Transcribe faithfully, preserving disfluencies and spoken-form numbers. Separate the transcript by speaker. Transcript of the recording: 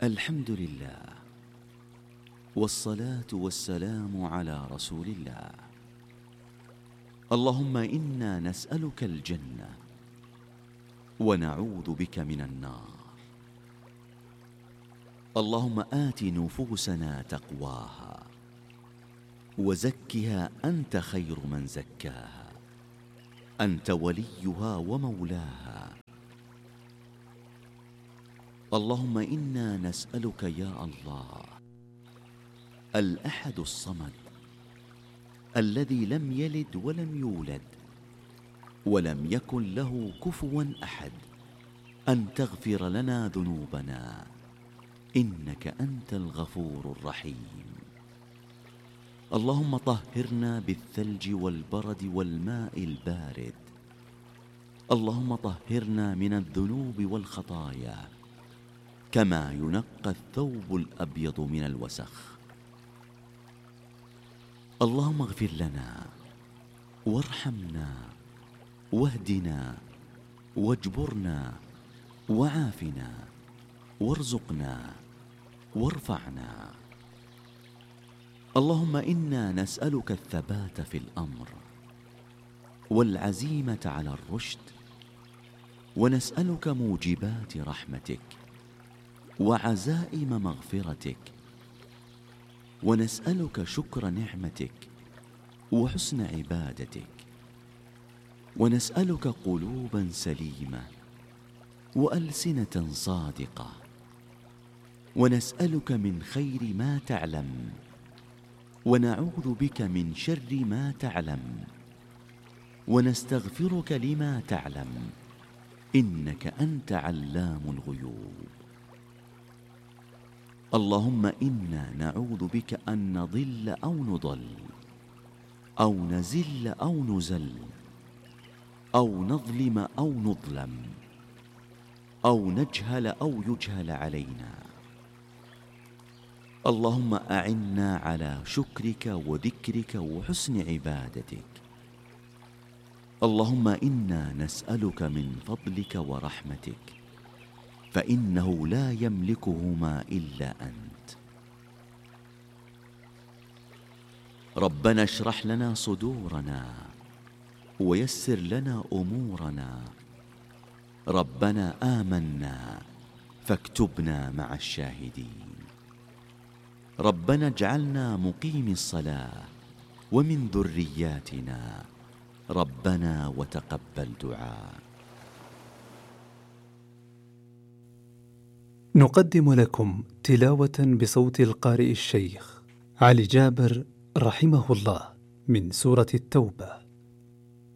Speaker 1: الحمد لله، والصلاة والسلام على رسول الله. اللهم إنا نسألك الجنة ونعوذ بك من النار. اللهم آت نفوسنا تقواها وزكها أنت خير من زكاها، أنت وليها ومولاها. اللهم إنا نسألك يا الله الأحد الصمد الذي لم يلد ولم يولد ولم يكن له كفوا أحد أن تغفر لنا ذنوبنا، إنك أنت الغفور الرحيم. اللهم طهرنا بالثلج والبرد والماء البارد. اللهم طهرنا من الذنوب والخطايا كما ينقى الثوب الأبيض من الوسخ. اللهم اغفر لنا وارحمنا واهدنا واجبرنا وعافنا وارزقنا وارفعنا. اللهم إنا نسألك الثبات في الأمر والعزيمة على الرشد، ونسألك موجبات رحمتك وعزائم مغفرتك، ونسألك شكر نعمتك وحسن عبادتك، ونسألك قلوبا سليمة وألسنة صادقة، ونسألك من خير ما تعلم ونعوذ بك من شر ما تعلم، ونستغفرك لما تعلم، إنك أنت علام الغيوب. اللهم إنا نعوذ بك أن نضل أو نضل أو نزل أو نزل أو نظلم أو نظلم أو نجهل أو يجهل علينا. اللهم أعنا على شكرك وذكرك وحسن عبادتك. اللهم إنا نسألك من فضلك ورحمتك، فإنه لا يملكهما إلا أنت. ربنا اشرح لنا صدورنا ويسر لنا أمورنا. ربنا آمنا فاكتبنا مع الشاهدين. ربنا اجعلنا مقيم الصلاة ومن ذرياتنا ربنا وتقبل دعاء.
Speaker 2: نقدم لكم تلاوة بصوت القارئ الشيخ علي جابر رحمه الله من سورة التوبة.